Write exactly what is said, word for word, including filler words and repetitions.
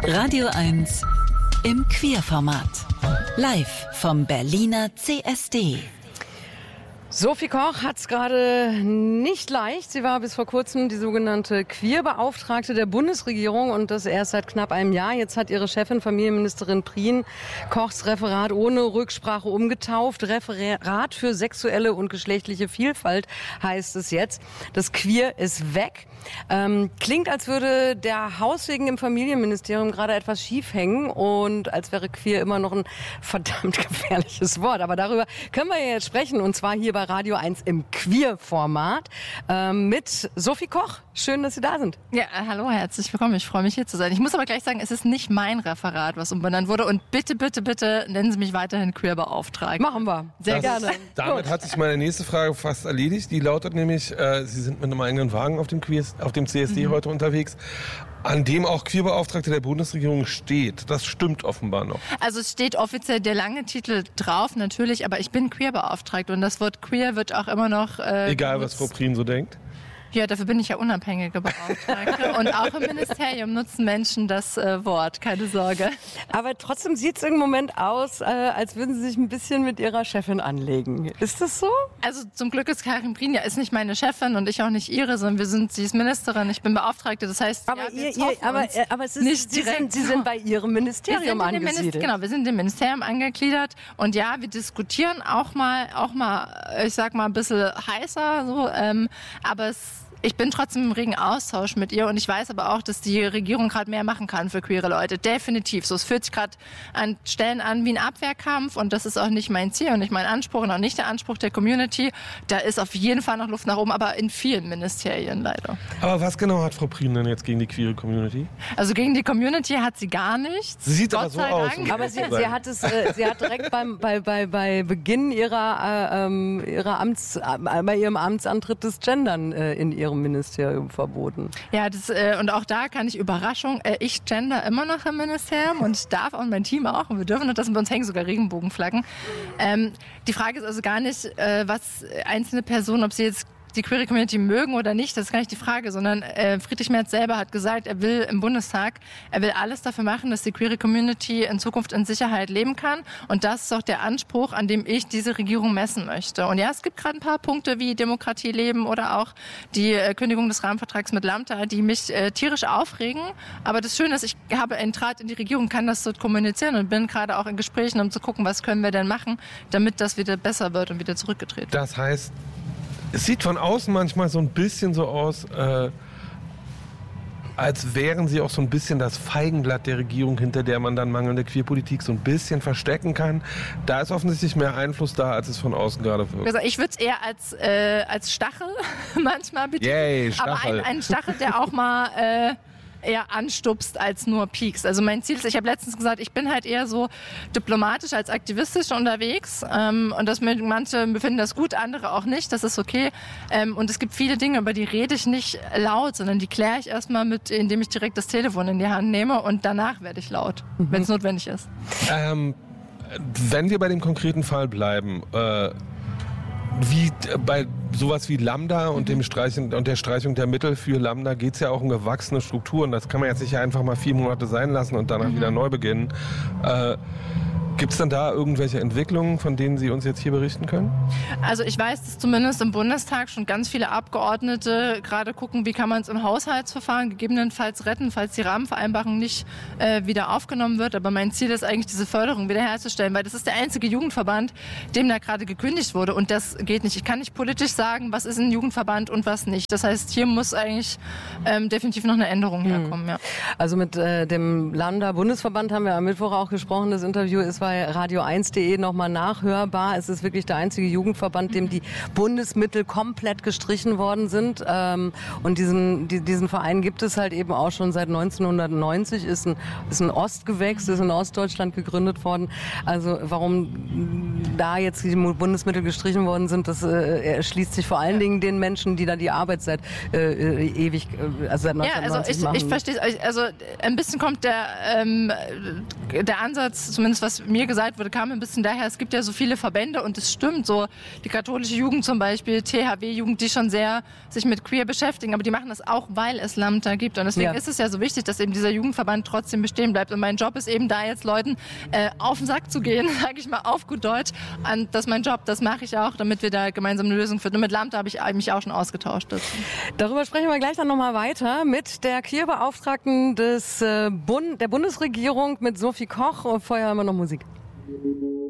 Radio eins im Queerformat. Live vom Berliner C S D. Sophie Koch hat es gerade nicht leicht. Sie war bis vor kurzem die sogenannte Queerbeauftragte der Bundesregierung und das erst seit knapp einem Jahr. Jetzt hat ihre Chefin, Familienministerin Prien, Kochs Referat ohne Rücksprache umgetauft. Referat für sexuelle und geschlechtliche Vielfalt heißt es jetzt. Das Queer ist weg. Ähm, klingt, als würde der Haussegen im Familienministerium gerade etwas schief hängen und als wäre Queer immer noch ein verdammt gefährliches Wort. Aber darüber können wir ja jetzt sprechen und zwar hier bei Radio eins im Queer-Format ähm, mit Sophie Koch. Schön, dass Sie da sind. Ja, äh, hallo, herzlich willkommen. Ich freue mich, hier zu sein. Ich muss aber gleich sagen, es ist nicht mein Referat, was umbenannt wurde. Und bitte, bitte, bitte nennen Sie mich weiterhin Queer-Beauftragte. Machen wir. Sehr das, gerne. Damit hat sich meine nächste Frage fast erledigt. Die lautet nämlich, äh, Sie sind mit einem eigenen Wagen auf dem, Queer, auf dem C S D mhm. heute unterwegs, an dem auch Queerbeauftragte der Bundesregierung steht. Das stimmt offenbar noch. Also es steht offiziell der lange Titel drauf, natürlich, aber ich bin Queerbeauftragte und das Wort Queer wird auch immer noch... Äh, Egal, benutzt. was Frau Prien so denkt? Ja, dafür bin ich ja unabhängige Beauftragte. Und auch im Ministerium nutzen Menschen das äh, Wort, keine Sorge. Aber trotzdem sieht es im Moment aus, äh, als würden Sie sich ein bisschen mit Ihrer Chefin anlegen. Ist das so? Also zum Glück ist Karin Prien ja ist nicht meine Chefin und ich auch nicht ihre, sondern wir sind, sie ist Ministerin, ich bin Beauftragte. Das heißt, aber, ja, ihr, ihr, aber, aber es ist nicht Sie, direkt. Sind, Sie sind bei Ihrem Ministerium angesiedelt. Genau, wir sind im Ministerium angegliedert und ja, wir diskutieren auch mal, auch mal, ich sag mal, ein bisschen heißer, so, ähm, aber es Ich bin trotzdem im regen Austausch mit ihr und ich weiß aber auch, dass die Regierung gerade mehr machen kann für queere Leute. Definitiv. So, es fühlt sich gerade an Stellen an wie ein Abwehrkampf und das ist auch nicht mein Ziel und nicht mein Anspruch und auch nicht der Anspruch der Community. Da ist auf jeden Fall noch Luft nach oben, aber in vielen Ministerien leider. Aber was genau hat Frau Prien denn jetzt gegen die queere Community? Also gegen die Community hat sie gar nichts. Sie sieht Gott aber so sei aus. Dank. Aber sie, sie, hat es, äh, sie hat direkt beim, bei, bei, bei Beginn ihrer, äh, ähm, ihrer Amts, äh, bei ihrem Amtsantritt das Gendern äh, in ihrem Ministerium verboten. Ja, das, äh, und auch da kann ich Überraschung, äh, ich gender immer noch im Ministerium und darf und mein Team auch und wir dürfen das, bei uns hängen sogar Regenbogenflaggen. Ähm, die Frage ist also gar nicht, äh, was einzelne Personen, ob sie jetzt die queere Community mögen oder nicht, das ist gar nicht die Frage, sondern äh, Friedrich Merz selber hat gesagt, er will im Bundestag, er will alles dafür machen, dass die queere Community in Zukunft in Sicherheit leben kann und das ist auch der Anspruch, an dem ich diese Regierung messen möchte. Und ja, es gibt gerade ein paar Punkte wie Demokratie leben oder auch die äh, Kündigung des Rahmenvertrags mit Lambda, die mich äh, tierisch aufregen, aber das Schöne ist, ich habe einen Draht in die Regierung, kann das dort kommunizieren und bin gerade auch in Gesprächen, um zu gucken, was können wir denn machen, damit das wieder besser wird und wieder zurückgedreht wird. Das heißt, es sieht von außen manchmal so ein bisschen so aus, äh, als wären sie auch so ein bisschen das Feigenblatt der Regierung, hinter der man dann mangelnde Queerpolitik so ein bisschen verstecken kann. Da ist offensichtlich mehr Einfluss da, als es von außen gerade wirkt. Also ich würde es eher als, äh, als Stachel manchmal betiteln. Yay, Stachel. Aber ein, ein Stachel, der auch mal... Äh, eher anstupst als nur piekst. Also mein Ziel ist, ich habe letztens gesagt, ich bin halt eher so diplomatisch als aktivistisch unterwegs ähm, und das mit, manche befinden das gut, andere auch nicht, das ist okay ähm, und es gibt viele Dinge, über die rede ich nicht laut, sondern die kläre ich erstmal mit, indem ich direkt das Telefon in die Hand nehme und danach werde ich laut, mhm. wenn es notwendig ist. Ähm, wenn wir bei dem konkreten Fall bleiben, äh, wie bei sowas wie Lambda und, dem Streichen, und der Streichung der Mittel für Lambda geht es ja auch um gewachsene Strukturen. Das kann man jetzt nicht einfach mal vier Monate sein lassen und danach mhm. wieder neu beginnen. Äh, Gibt es denn da irgendwelche Entwicklungen, von denen Sie uns jetzt hier berichten können? Also ich weiß, dass zumindest im Bundestag schon ganz viele Abgeordnete gerade gucken, wie kann man es im Haushaltsverfahren gegebenenfalls retten, falls die Rahmenvereinbarung nicht äh, wieder aufgenommen wird. Aber mein Ziel ist eigentlich, diese Förderung wiederherzustellen, weil das ist der einzige Jugendverband, dem da gerade gekündigt wurde. Und das geht nicht. Ich kann nicht politisch sagen, was ist ein Jugendverband und was nicht. Das heißt, hier muss eigentlich ähm, definitiv noch eine Änderung herkommen. Ja. Also mit äh, dem Lambda-Bundesverband haben wir am Mittwoch auch gesprochen. Das Interview ist bei radio eins punkt de nochmal nachhörbar. Es ist wirklich der einzige Jugendverband, dem die Bundesmittel komplett gestrichen worden sind. Ähm, und diesen, die, diesen Verein gibt es halt eben auch schon seit neunzehnhundertneunzig. Ist ein, ist ein Ostgewächs, ist in Ostdeutschland gegründet worden. Also warum da jetzt die Bundesmittel gestrichen worden sind, das äh, erschließt sich vor allen Dingen den Menschen, die da die Arbeit seit äh, ewig, äh, also seit neunzehnhundertneunzig ja, also ich, machen. ich verstehe, also ein bisschen kommt der, ähm, der Ansatz, zumindest was mir mir gesagt wurde, kam ein bisschen daher, es gibt ja so viele Verbände und es stimmt so, die katholische Jugend zum Beispiel, T H W-Jugend, die schon sehr sich mit Queer beschäftigen, aber die machen das auch, weil es Lambda gibt und deswegen ja. ist es ja so wichtig, dass eben dieser Jugendverband trotzdem bestehen bleibt und mein Job ist eben da jetzt Leuten äh, auf den Sack zu gehen, sage ich mal auf gut Deutsch, und das ist mein Job, das mache ich auch, damit wir da gemeinsam eine Lösung finden und mit Lambda habe ich mich auch schon ausgetauscht. Dazu. Darüber sprechen wir gleich dann nochmal weiter mit der Queer-Beauftragten des, äh, Bund, der Bundesregierung, mit Sophie Koch. Vorher haben wir noch Musik.